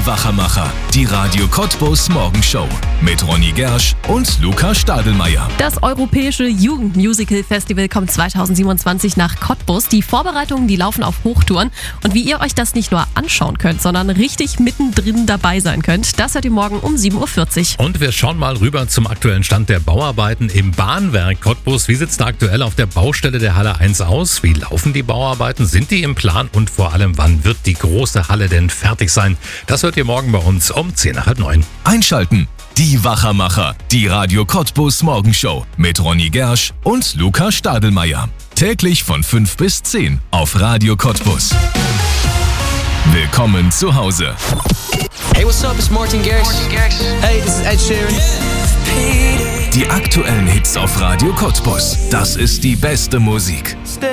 Wachermacher, die Radio Cottbus Morgenshow mit Ronny Gersch und Luca Stadelmeier. Das Europäische Jugendmusical-Festival kommt 2027 nach Cottbus. Die Vorbereitungen, die laufen auf Hochtouren. Und wie ihr euch das nicht nur anschauen könnt, sondern richtig mittendrin dabei sein könnt, das hört ihr morgen um 7.40 Uhr. Und wir schauen mal rüber zum aktuellen Stand der Bauarbeiten im Bahnwerk Cottbus. Wie sieht es da aktuell auf der Baustelle der Halle 1 aus? Wie laufen die Bauarbeiten? Sind die im Plan? Und vor allem, wann wird die große Halle denn fertig sein? Das hört ihr morgen bei uns um 8:10. Einschalten. Die Wachermacher, die Radio Cottbus Morgenshow mit Ronny Gersch und Luca Stadelmeier. Täglich von 5 bis 10 auf Radio Cottbus. Willkommen zu Hause. Hey, what's up? It's Martin Garrix. Hey, this is Ed Sheeran. Die aktuellen Hits auf Radio Cottbus. Das ist die beste Musik.